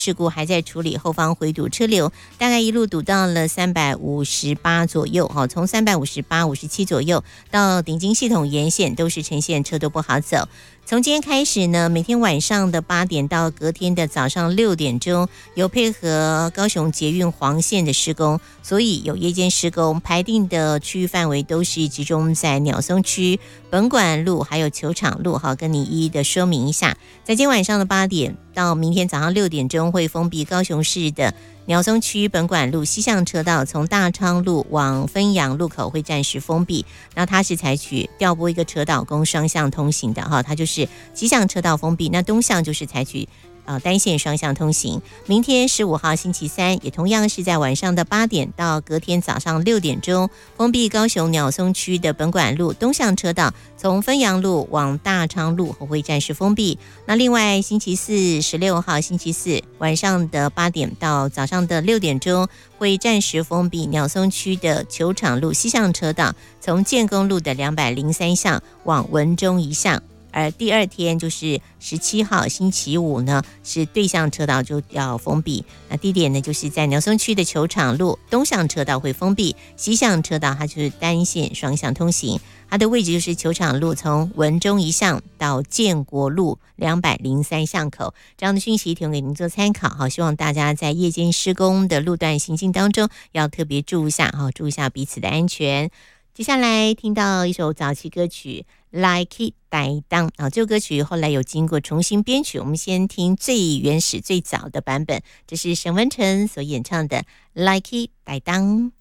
事故还在处理，后方回堵车流大概一路堵到了358左右，从358、57左右到顶金系统沿线都是呈现车都不好走。从今天开始呢，每天晚上的8点到隔天的早上6点钟，有配合高雄捷运黄线的施工，所以有夜间施工，排定的区域范围都是集中在鸟松区、本馆路还有球场路，跟你一一的说明一下。在今天晚上的8点到明天早上6点钟会封闭高雄市的鸟松区本馆路西向车道，从大昌路往汾阳路口会暂时封闭。那它是采取调拨一个车道供双向通行的它就是西向车道封闭，那东向就是采取单线双向通行。明天15号星期三也同样是在晚上的8点到隔天早上6点钟封闭高雄鸟松区的本馆路东向车道，从汾阳路往大昌路会暂时封闭。那另外星期四16号星期四晚上的8点到早上的6点钟会暂时封闭鸟松区的球场路西向车道，从建功路的203巷往文中一巷。而第二天就是17号星期五呢，是对向车道就要封闭。那地点呢，就是在鸟松区的球场路东向车道会封闭，西向车道它就是单线双向通行。它的位置就是球场路从文中一巷到建国路203巷口，这样的讯息提供给您做参考希望大家在夜间施工的路段行进当中要特别注意一下注意一下彼此的安全。接下来听到一首早期歌曲 Like It 台东这首歌曲后来有经过重新编曲，我们先听最原始最早的版本，这是沈文成所演唱的 Like It 台东。